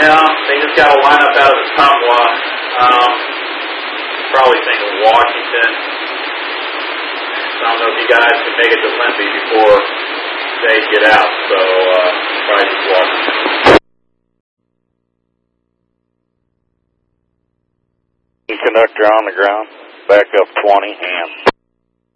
Yeah, they just got to line up out of the Tumwa. Probably thinking Washington. I don't know if you guys can make it to Limpy before they get out, so probably just Washington. Conductor on the ground, back up 20, hands.